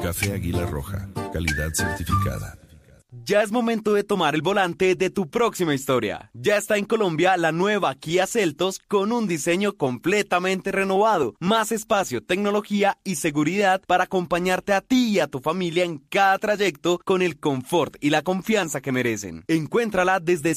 Café Águila Roja, calidad certificada. Ya es momento de tomar el volante de tu próxima historia. Ya está en Colombia la nueva Kia Seltos con un diseño completamente renovado, más espacio, tecnología y seguridad para acompañarte a ti y a tu familia en cada trayecto con el confort y la confianza que merecen. Encuéntrala desde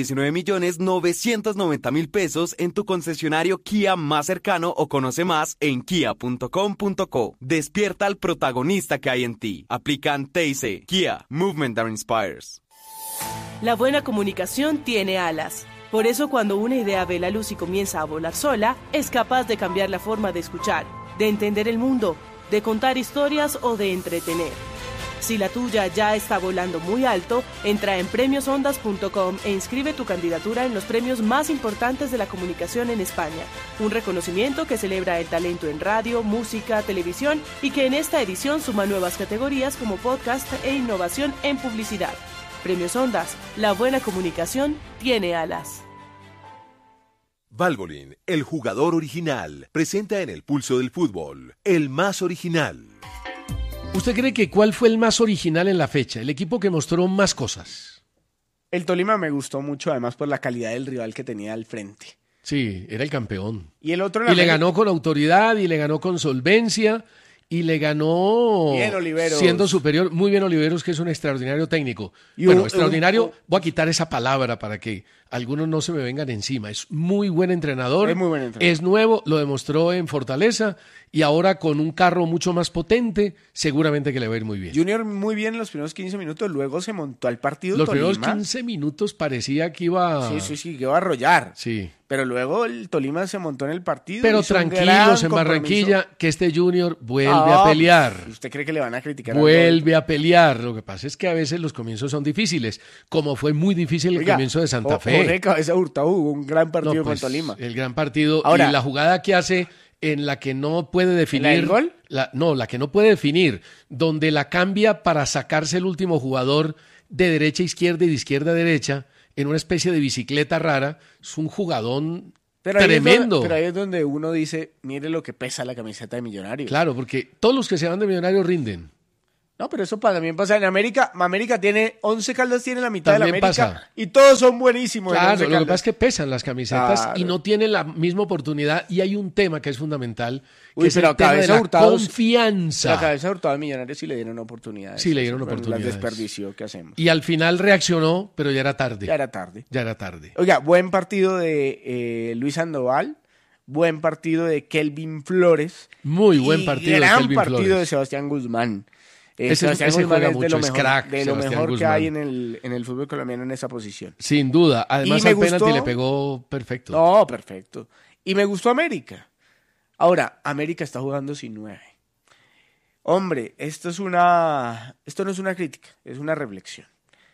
119.990.000 pesos en tu concesionario Kia más cercano o conoce más en kia.com.co. Despierta al protagonista que hay en ti. Aplican TIC. Kia, Movement that Inspires. La buena comunicación tiene alas. Por eso cuando una idea ve la luz y comienza a volar sola, es capaz de cambiar la forma de escuchar, de entender el mundo, de contar historias o de entretener. Si la tuya ya está volando muy alto, entra en premiosondas.com e inscribe tu candidatura en los premios más importantes de la comunicación en España. Un reconocimiento que celebra el talento en radio, música, televisión y que en esta edición suma nuevas categorías como podcast e innovación en publicidad. Premios Ondas, la buena comunicación tiene alas. Valvoline, el jugador original, presenta en el pulso del fútbol, el más original. ¿Usted cree que cuál fue el más original en la fecha? El equipo que mostró más cosas. El Tolima me gustó mucho, además por la calidad del rival que tenía al frente. Sí, era el campeón. Y el otro le ganó con autoridad, y le ganó con solvencia, y le ganó bien Oliveros, siendo superior. Muy bien Oliveros, que es un extraordinario técnico. Extraordinario, voy a quitar esa palabra para que algunos no se me vengan encima. Es muy buen entrenador. Es muy buen entrenador. Es nuevo, lo demostró en Fortaleza, y ahora con un carro mucho más potente, seguramente que le va a ir muy bien. Junior muy bien en los primeros 15 minutos, luego se montó al partido Los Tolima. primeros 15 minutos parecía que iba... Sí, que iba a arrollar. Sí. Pero luego el Tolima se montó en el partido. Pero tranquilos en Barranquilla, que este Junior vuelve a pelear. ¿Usted cree que le van a criticar? Vuelve a pelear. Lo que pasa es que a veces los comienzos son difíciles, como fue muy difícil el comienzo de Santa Fe. Jorge Cabeza Hurtado jugó un gran partido con Tolima. El gran partido. Ahora, y la jugada que hace en la que no puede definir... ¿La del gol? La que no puede definir, donde la cambia para sacarse el último jugador de derecha a izquierda y de izquierda a derecha, en una especie de bicicleta rara. Es un jugadón tremendo. Pero ahí es donde uno dice, mire lo que pesa la camiseta de Millonarios. Claro, porque todos los que se van de Millonarios rinden. No, pero eso también pasa en América. América tiene 11 Caldas, tiene la mitad también de la América. Pasa. Y todos son buenísimos. Claro, lo que pasa es que pesan las camisetas y no tienen la misma oportunidad. Y hay un tema que es fundamental, que es el tema de la confianza. La Cabeza Hurtado de Millonarios sí le dieron oportunidades. Sí le dieron oportunidades. Las desperdició, ¿qué hacemos? Y al final reaccionó, pero ya era tarde. Ya era tarde. Oiga, buen partido de Luis Sandoval. Buen partido de Kelvin Flores. Muy buen partido de Kelvin Flores. Gran partido de Sebastián Guzmán. Ese juega mucho, es crack. De lo mejor que hay en el fútbol colombiano en esa posición. Sin duda. Además, al penalti le pegó perfecto. No, perfecto. Y me gustó América. Ahora, América está jugando sin 9. Hombre, esto no es una crítica, es una reflexión.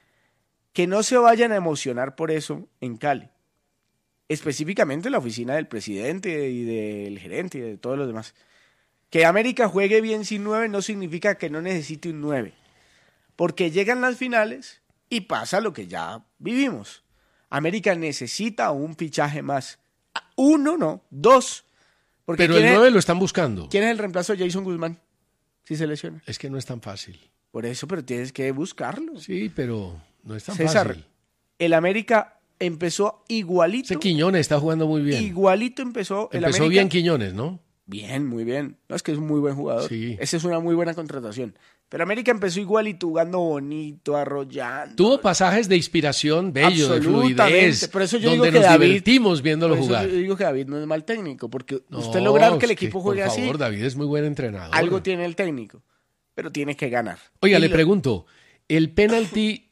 Que no se vayan a emocionar por eso en Cali. Específicamente la oficina del presidente y del gerente y de todos los demás. Que América juegue bien sin 9 no significa que no necesite un 9. Porque llegan las finales y pasa lo que ya vivimos. América necesita un fichaje más. 1 no, 2. Pero el 9 lo están buscando. ¿Quién es el reemplazo de Jason Guzmán? Si se lesiona. Es que no es tan fácil. Por eso, pero tienes que buscarlo. Sí, pero no es tan César, fácil. El América empezó igualito. Ese Quiñones está jugando muy bien. Igualito empezó el América. Empezó bien Quiñones, ¿no? Bien, muy bien. No, es que es un muy buen jugador. Sí. Esa es una muy buena contratación. Pero América empezó igualito, jugando bonito, arrollando. Tuvo pasajes de inspiración bello, de fluidez, por eso yo donde digo que nos divertimos viéndolo jugar. Yo digo que David no es mal técnico, porque usted lograr que el equipo juegue así. Por favor, David es muy buen entrenador. Algo tiene el técnico, pero tiene que ganar. Oiga, le pregunto, el penalti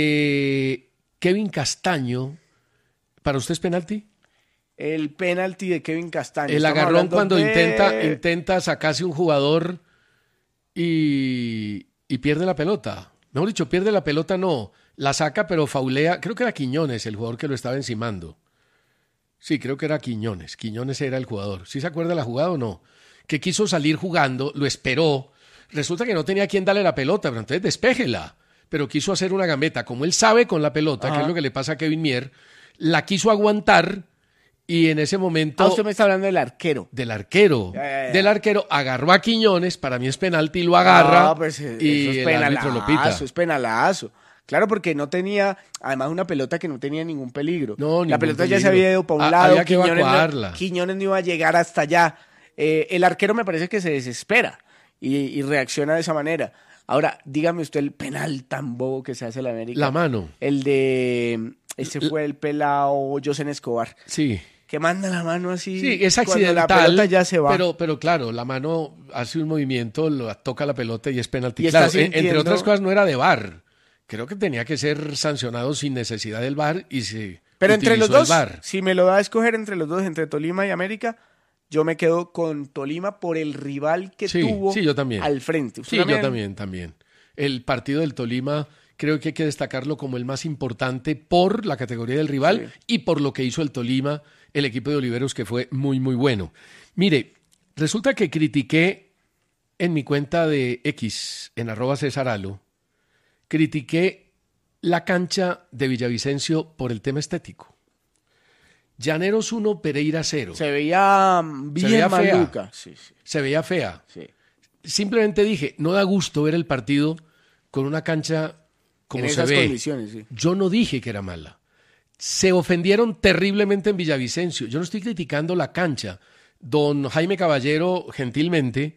de Kevin Castaño, ¿para usted es penalti? El penalti de Kevin Castaño. El agarrón cuando intenta sacarse un jugador y pierde la pelota. Mejor dicho, pierde la pelota, no. La saca, pero faulea. Creo que era Quiñones el jugador que lo estaba encimando. Sí, creo que era Quiñones. Quiñones era el jugador. ¿Sí se acuerda de la jugada o no? Que quiso salir jugando, lo esperó. Resulta que no tenía quien darle la pelota, pero entonces despéjela. Pero quiso hacer una gambeta. Como él sabe con la pelota, que es lo que le pasa a Kevin Mier, la quiso aguantar Y en ese momento... usted me está hablando del arquero. Del arquero. Ya. Del arquero agarró a Quiñones, para mí es penalti, lo agarra Pues, y eso es el árbitro lo pita. penalazo, es penalazo. Claro, porque no tenía, además una pelota que no tenía ningún peligro. No, la ningún pelota ya se peligro. había ido para un lado, Había que evacuarla. Quiñones no iba a llegar hasta allá. El arquero me parece que se desespera y reacciona de esa manera. Ahora, dígame usted el penal tan bobo que se hace en la América. La mano. El de... Ese fue el pelao Josen Escobar. Sí. Que manda la mano así. Sí, es cuando accidental. la pelota ya se va. Pero claro, la mano hace un movimiento, toca la pelota y es penalti. Y está Claro, sintiendo- entre otras cosas no era de VAR. Creo que tenía que ser sancionado sin necesidad del VAR y se Pero entre los utilizó el dos, VAR. si me lo da a escoger entre los dos, entre Tolima y América, yo me quedo con Tolima por el rival que Sí, tuvo sí, yo también. al frente. ¿Usted Sí, yo también. El partido del Tolima creo que hay que destacarlo como el más importante por la categoría del rival y por lo que hizo el Tolima, el equipo de Oliveros, que fue muy, muy bueno. Mire, resulta que critiqué en mi cuenta de X, en @CesarAlo, critiqué la cancha de Villavicencio por el tema estético. Llaneros 1, Pereira 0. Se veía bien veía fea. maluca. Sí. Se veía fea. Sí. Simplemente dije, no da gusto ver el partido con una cancha como En se esas ve. condiciones, sí. Yo no dije que era mala. Se ofendieron terriblemente en Villavicencio. Yo no estoy criticando la cancha. Don Jaime Caballero, gentilmente,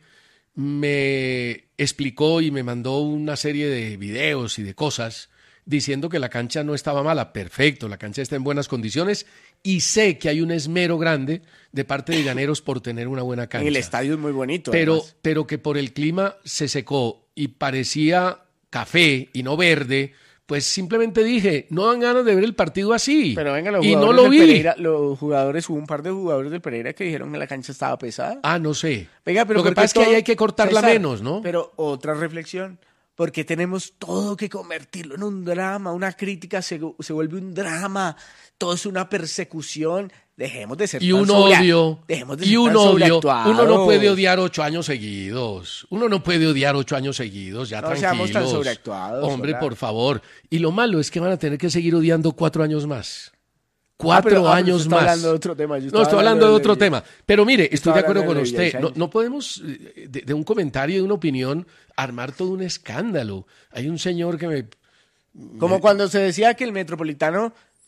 me explicó y me mandó una serie de videos y de cosas diciendo que la cancha no estaba mala. Perfecto, la cancha está en buenas condiciones y sé que hay un esmero grande de parte de Llaneros por tener una buena cancha. En el estadio es muy bonito. Pero, además. pero que por el clima se secó y parecía café y no verde, pues simplemente dije, no dan ganas de ver el partido así. Pero venga, los y jugadores no lo del vi. Pereira, hubo un par de jugadores del Pereira que dijeron que la cancha estaba pesada. Ah, no sé. Venga, pero lo que ¿por qué pasa es que ahí todo- hay que cortarla César, menos, ¿no? Pero otra reflexión, porque tenemos todo que convertirlo en un drama, una crítica se vuelve un drama, todo es una persecución, dejemos de ser Y tan un odio. dejemos de Y ser un tan odio. sobreactuados. Uno no puede odiar 8 años seguidos. Uno no puede odiar 8 años seguidos. Ya No tranquilos. seamos tan sobreactuados, Hombre, hola. por favor. Y lo malo es que van a tener que seguir odiando 4 años más. Pero 4 usted años está más. hablando de otro tema. Yo No, estaba estoy hablando de otro de- tema. Pero mire, estoy estaba de acuerdo hablando con de usted. Villavicencio. No podemos, de un comentario, de una opinión, armar todo un escándalo. Hay un señor que me... Como cuando se decía que el Metropolitano